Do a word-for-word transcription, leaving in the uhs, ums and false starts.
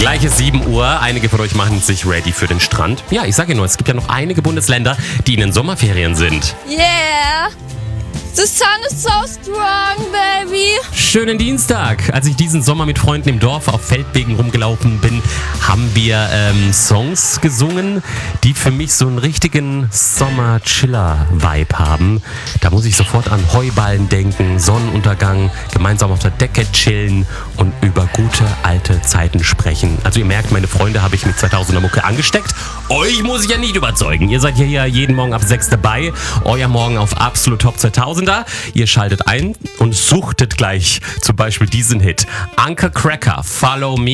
Gleich ist sieben Uhr. Einige von euch machen sich ready für den Strand. Ja, ich sage ja nur, es gibt ja noch einige Bundesländer, die in den Sommerferien sind. Yeah! The sun is so strong, baby. Schönen Dienstag. Als ich diesen Sommer mit Freunden im Dorf auf Feldwegen rumgelaufen bin, haben wir ähm, Songs gesungen, die für mich so einen richtigen Sommer-Chiller-Vibe haben. Da muss ich sofort an Heuballen denken, Sonnenuntergang, gemeinsam auf der Decke chillen und über gute alte Zeiten sprechen. Also ihr merkt, meine Freunde habe ich mit zweitausender Mucke angesteckt. Euch muss ich ja nicht überzeugen. Ihr seid hier ja jeden Morgen ab sechs dabei. Euer Morgen auf Absolut Top zweitausender. Ihr schaltet ein und suchtet gleich zum Beispiel diesen Hit. Uncle Cracker, Follow Me.